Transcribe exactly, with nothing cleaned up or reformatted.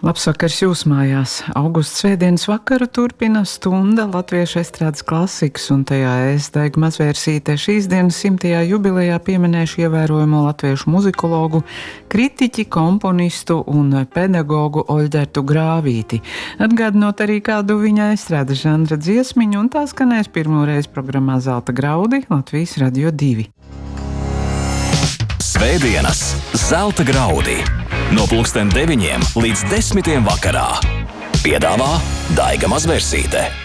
Labs vakars jūs mājās. Augusta svētdienas vakaru turpina stunda latviešu estrādes klasikas, un tajā es, Daiga Mazvērsīte, šīs dienas simtajā jubilejā pieminēšu ievērojamo latviešu muzikologu, kritiķi, komponistu un pedagogu Oļģertu Grāvīti, atgādinot arī kādu viņa estrādes žanra dziesmiņu, un tā skanēs pirmoreiz programmā Zelta graudi Latvijas Radio divi. Svētdienas Zelta graudi no pulksten deviņiem līdz desmitiem vakarā piedāvā Daiga Mazvērsīte.